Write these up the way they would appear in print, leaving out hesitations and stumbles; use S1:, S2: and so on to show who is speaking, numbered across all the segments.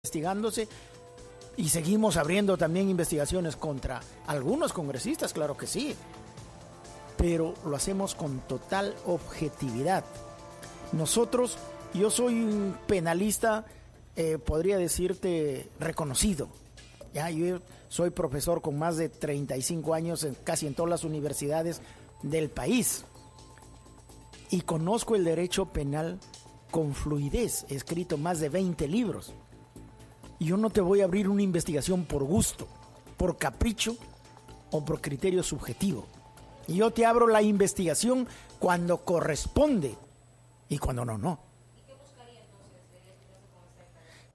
S1: investigándose y seguimos abriendo también investigaciones contra algunos congresistas, claro que sí, pero lo hacemos con total objetividad. Nosotros, yo soy un penalista, podría decirte, reconocido. Ya, yo soy profesor con más de 35 años casi en todas las universidades del país y conozco el derecho penal con fluidez. He escrito más de 20 libros. Y yo no te voy a abrir una investigación por gusto, por capricho o por criterio subjetivo. Y yo te abro la investigación cuando corresponde y cuando no, no.
S2: ¿Y qué buscaría entonces con esta declaración?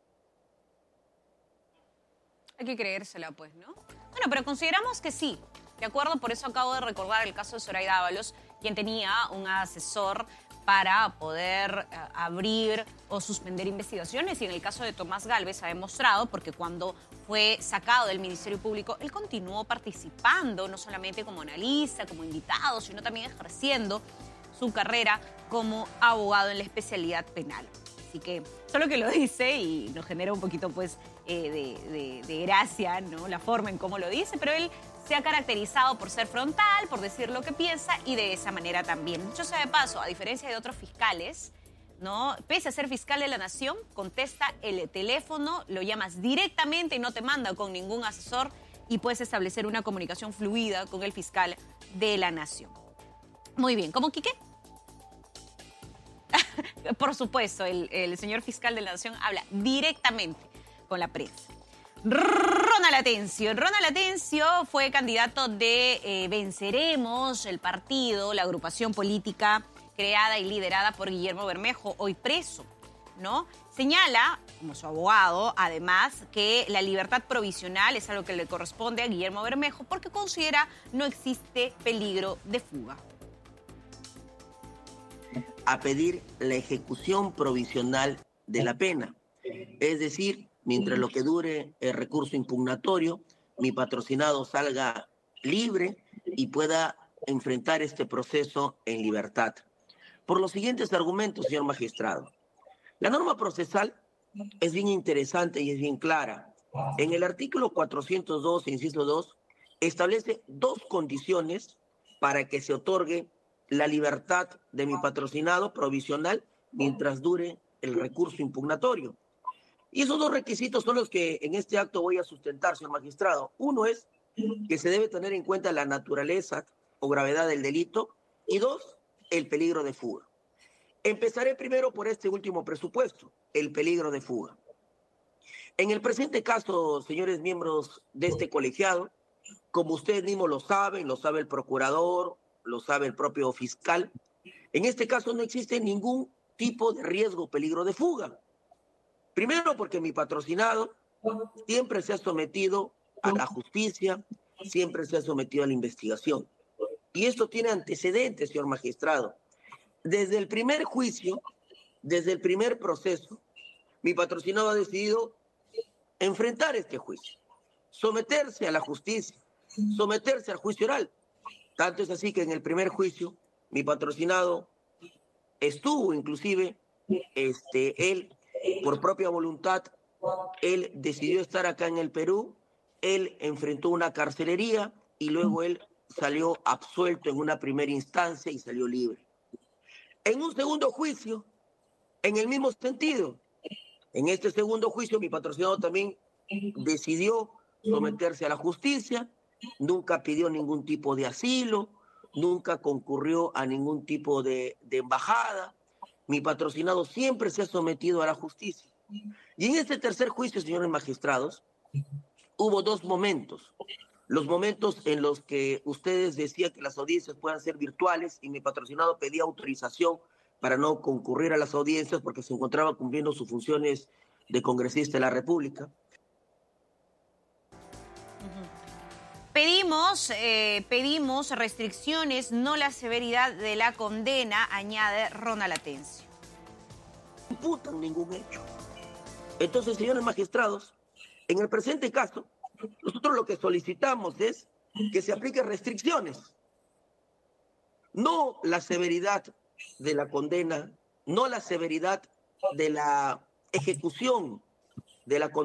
S3: Hay que creérsela, pues, ¿no? Bueno, pero consideramos que sí. De acuerdo, por eso acabo de recordar el caso de Zoraida Ábalos, quien tenía un asesor para poder abrir o suspender investigaciones. Y en el caso de Tomás Gálvez ha demostrado, porque cuando fue sacado del Ministerio Público, él continuó participando, no solamente como analista, como invitado, sino también ejerciendo su carrera como abogado en la especialidad penal. Así que solo que lo dice y nos genera un poquito pues de gracia, ¿no? La forma en cómo lo dice, pero él se ha caracterizado por ser frontal, por decir lo que piensa y de esa manera también. Yo sé de paso, a diferencia de otros fiscales, ¿no? Pese a ser fiscal de la nación, contesta el teléfono, lo llamas directamente y no te manda con ningún asesor y puedes establecer una comunicación fluida con el fiscal de la nación. Muy bien, ¿cómo Quique? Por supuesto, el señor fiscal de la nación habla directamente con la prensa. Ronald Atencio fue candidato de Venceremos, el partido, la agrupación política creada y liderada por Guillermo Bermejo, hoy preso, ¿no? Señala, como su abogado, además, que la libertad provisional es algo que le corresponde a Guillermo Bermejo porque considera no existe peligro de fuga.
S4: A pedir la ejecución provisional de la pena, es decir, mientras lo que dure el recurso impugnatorio, mi patrocinado salga libre y pueda enfrentar este proceso en libertad. Por los siguientes argumentos, señor magistrado. La norma procesal es bien interesante y es bien clara. En el artículo 402, inciso 2, establece dos condiciones para que se otorgue la libertad de mi patrocinado provisional mientras dure el recurso impugnatorio. Y esos dos requisitos son los que en este acto voy a sustentar, señor magistrado. Uno es que se debe tener en cuenta la naturaleza o gravedad del delito y dos, el peligro de fuga. Empezaré primero por este último presupuesto, el peligro de fuga. En el presente caso, señores miembros de este colegiado, como ustedes mismos lo sabe el procurador, lo sabe el propio fiscal, en este caso no existe ningún tipo de riesgo o peligro de fuga. Primero porque mi patrocinado siempre se ha sometido a la justicia, siempre se ha sometido a la investigación. Y esto tiene antecedentes, señor magistrado. Desde el primer juicio, desde el primer proceso, mi patrocinado ha decidido enfrentar este juicio, someterse a la justicia, someterse al juicio oral. Tanto es así que en el primer juicio, mi patrocinado estuvo inclusive, él, por propia voluntad, él decidió estar acá en el Perú, él enfrentó una carcelería y luego él salió absuelto en una primera instancia y salió libre. En un segundo juicio, en el mismo sentido, en este segundo juicio mi patrocinado también decidió someterse a la justicia, nunca pidió ningún tipo de asilo, nunca concurrió a ningún tipo de embajada. Mi patrocinado siempre se ha sometido a la justicia. Y en este tercer juicio, señores magistrados, hubo dos momentos. Los momentos en los que ustedes decían que las audiencias puedan ser virtuales y mi patrocinado pedía autorización para no concurrir a las audiencias porque se encontraba cumpliendo sus funciones de congresista de la República.
S3: Pedimos restricciones, no la severidad de la condena, añade Ronald Atencio.
S4: No imputan ningún hecho. Entonces, señores magistrados, en el presente caso, nosotros lo que solicitamos es que se apliquen restricciones, no la severidad de la condena, no la severidad de la ejecución de la